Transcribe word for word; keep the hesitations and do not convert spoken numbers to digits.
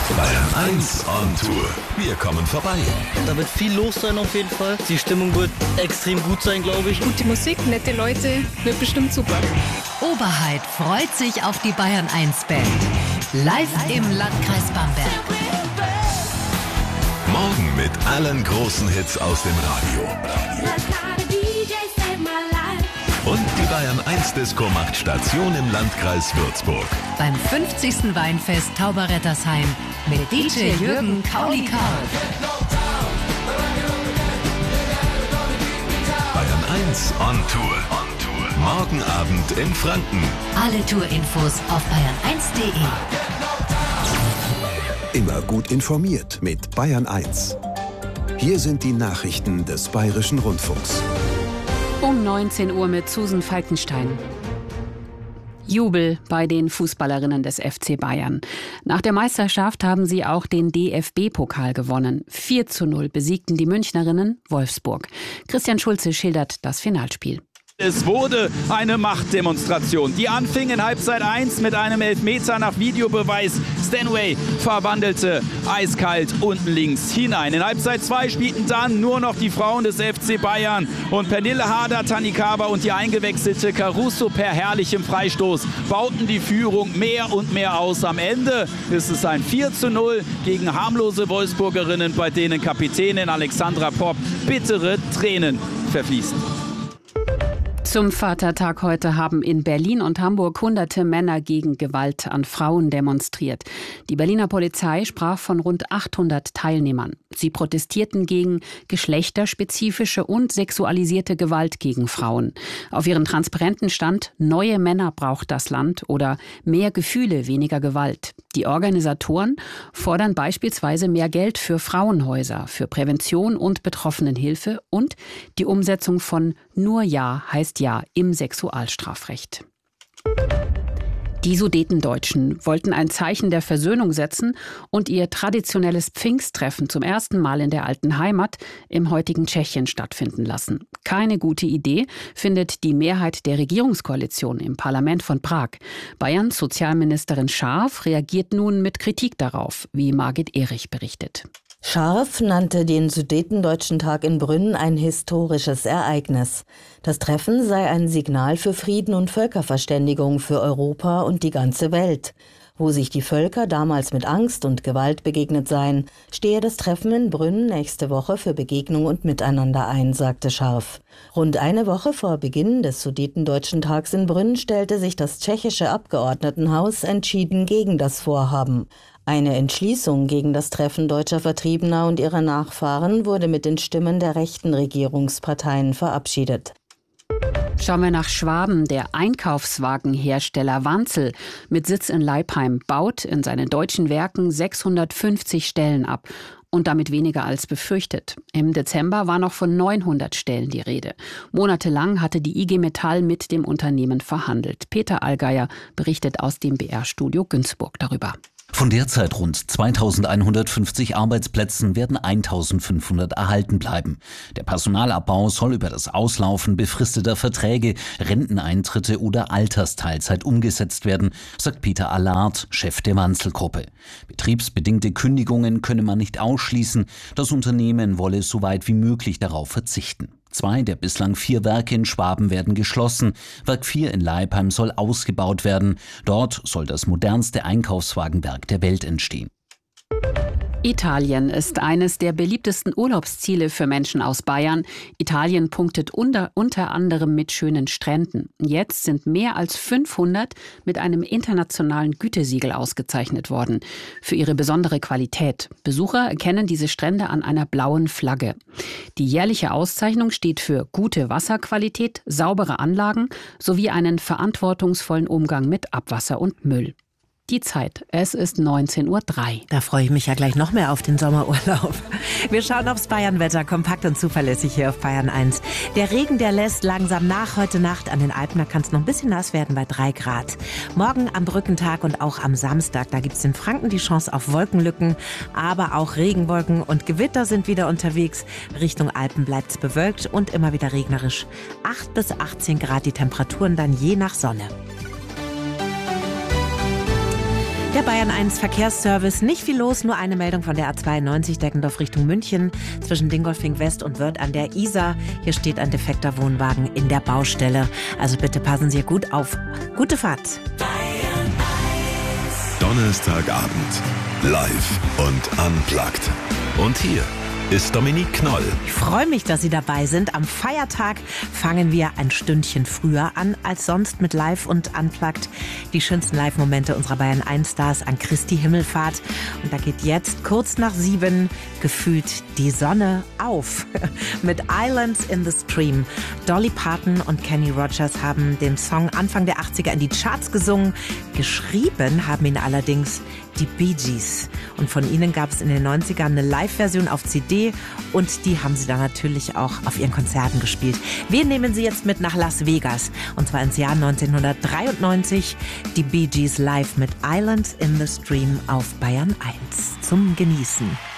Bayern eins on Tour. Wir kommen vorbei. Da wird viel los sein auf jeden Fall. Die Stimmung wird extrem gut sein, glaube ich. Gute Musik, nette Leute, wird bestimmt super. Oberheit freut sich auf die Bayern eins Band. Live im Landkreis Bamberg. Morgen mit allen großen Hits aus dem Radio. Und die Bayern eins Disco macht Station im Landkreis Würzburg. Beim fünfzigsten Weinfest Tauberrettersheim mit D J Jürgen Kaulikau. Bayern eins on Tour. On Tour. Morgen Abend in Franken. Alle Tourinfos auf bayern eins punkt de. Immer gut informiert mit Bayern eins. Hier sind die Nachrichten des Bayerischen Rundfunks. Um neunzehn Uhr mit Susan Falkenstein. Jubel bei den Fußballerinnen des F C Bayern. Nach der Meisterschaft haben sie auch den D F B-Pokal gewonnen. vier zu null besiegten die Münchnerinnen Wolfsburg. Christian Schulze schildert das Finalspiel. Es wurde eine Machtdemonstration. Die anfing in Halbzeit eins mit einem Elfmeter nach Videobeweis. Stanway verwandelte eiskalt unten links hinein. In Halbzeit zwei spielten dann nur noch die Frauen des F C Bayern. Und Pernille Harder, Tanikawa und die eingewechselte Caruso per herrlichem Freistoß bauten die Führung mehr und mehr aus. Am Ende ist es ein vier zu null gegen harmlose Wolfsburgerinnen, bei denen Kapitänin Alexandra Popp bittere Tränen verfließen. Zum Vatertag heute haben in Berlin und Hamburg hunderte Männer gegen Gewalt an Frauen demonstriert. Die Berliner Polizei sprach von rund achthundert Teilnehmern. Sie protestierten gegen geschlechterspezifische und sexualisierte Gewalt gegen Frauen. Auf ihren Transparenten stand: Neue Männer braucht das Land oder mehr Gefühle, weniger Gewalt. Die Organisatoren fordern beispielsweise mehr Geld für Frauenhäuser, für Prävention und Betroffenenhilfe und die Umsetzung von Nur Ja heißt Ja im Sexualstrafrecht. Die Sudetendeutschen wollten ein Zeichen der Versöhnung setzen und ihr traditionelles Pfingsttreffen zum ersten Mal in der alten Heimat im heutigen Tschechien stattfinden lassen. Keine gute Idee, findet die Mehrheit der Regierungskoalition im Parlament von Prag. Bayerns Sozialministerin Scharf reagiert nun mit Kritik darauf, wie Margit Erich berichtet. Scharf nannte den Sudetendeutschen Tag in Brünn ein historisches Ereignis. Das Treffen sei ein Signal für Frieden und Völkerverständigung für Europa und die ganze Welt. Wo sich die Völker damals mit Angst und Gewalt begegnet seien, stehe das Treffen in Brünn nächste Woche für Begegnung und Miteinander ein, sagte Scharf. Rund eine Woche vor Beginn des Sudetendeutschen Tags in Brünn stellte sich das tschechische Abgeordnetenhaus entschieden gegen das Vorhaben. Eine Entschließung gegen das Treffen deutscher Vertriebener und ihrer Nachfahren wurde mit den Stimmen der rechten Regierungsparteien verabschiedet. Schauen wir nach Schwaben. Der Einkaufswagenhersteller Wanzel mit Sitz in Leipheim baut in seinen deutschen Werken sechshundertfünfzig Stellen ab. Und damit weniger als befürchtet. Im Dezember war noch von neunhundert Stellen die Rede. Monatelang hatte die I G Metall mit dem Unternehmen verhandelt. Peter Allgeier berichtet aus dem B R-Studio Günzburg darüber. Von derzeit rund zweitausendeinhundertfünfzig Arbeitsplätzen werden eintausendfünfhundert erhalten bleiben. Der Personalabbau soll über das Auslaufen befristeter Verträge, Renteneintritte oder Altersteilzeit umgesetzt werden, sagt Peter Allard, Chef der Wanzel-Gruppe. Betriebsbedingte Kündigungen könne man nicht ausschließen. Das Unternehmen wolle so weit wie möglich darauf verzichten. Zwei der bislang vier Werke in Schwaben werden geschlossen. Werk vier in Leipheim soll ausgebaut werden. Dort soll das modernste Einkaufswagenwerk der Welt entstehen. Italien ist eines der beliebtesten Urlaubsziele für Menschen aus Bayern. Italien punktet unter, unter anderem mit schönen Stränden. Jetzt sind mehr als fünfhundert mit einem internationalen Gütesiegel ausgezeichnet worden. Für ihre besondere Qualität. Besucher erkennen diese Strände an einer blauen Flagge. Die jährliche Auszeichnung steht für gute Wasserqualität, saubere Anlagen sowie einen verantwortungsvollen Umgang mit Abwasser und Müll. Die Zeit, es ist neunzehn Uhr drei. Da freue ich mich ja gleich noch mehr auf den Sommerurlaub. Wir schauen aufs Bayernwetter, kompakt und zuverlässig hier auf Bayern eins. Der Regen, der lässt langsam nach. Heute Nacht an den Alpen, da kann es noch ein bisschen nass werden bei drei Grad. Morgen am Brückentag und auch am Samstag, da gibt es in Franken die Chance auf Wolkenlücken, aber auch Regenwolken und Gewitter sind wieder unterwegs. Richtung Alpen bleibt es bewölkt und immer wieder regnerisch. acht bis achtzehn Grad die Temperaturen dann je nach Sonne. Der Bayern eins Verkehrsservice. Nicht viel los, nur eine Meldung von der A zweiundneunzig Deckendorf Richtung München zwischen Dingolfing West und Wörth an der Isar. Hier steht ein defekter Wohnwagen in der Baustelle. Also bitte passen Sie gut auf. Gute Fahrt. Donnerstagabend. Live und unplugged. Und hier ist Dominique Knoll. Ich freue mich, dass Sie dabei sind. Am Feiertag fangen wir ein Stündchen früher an als sonst mit Live und Unplugged. Die schönsten Live-Momente unserer Bayern eins Stars an Christi Himmelfahrt. Und da geht jetzt kurz nach sieben gefühlt die Sonne auf. Mit Islands in the Stream. Dolly Parton und Kenny Rogers haben den Song Anfang der achtziger in die Charts gesungen. Geschrieben haben ihn allerdings die Bee Gees. Und von ihnen gab es in den neunzigern eine Live-Version auf C D und die haben sie dann natürlich auch auf ihren Konzerten gespielt. Wir nehmen sie jetzt mit nach Las Vegas und zwar ins Jahr neunzehnhundertdreiundneunzig. Die Bee Gees live mit Islands in the Stream auf Bayern eins zum Genießen.